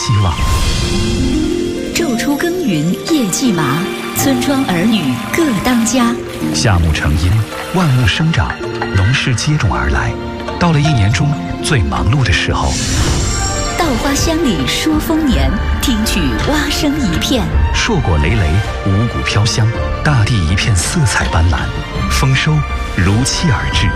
希望。 昼出耕耘夜绩麻，村庄儿女各当家。 夏木成荫，万物生长，农事接踵而来。到了一年中最忙碌的时候， 稻花香里说丰年，听取蛙声一片。 硕果累累，五谷飘香，大地一片色彩斑斓，丰收如期而至。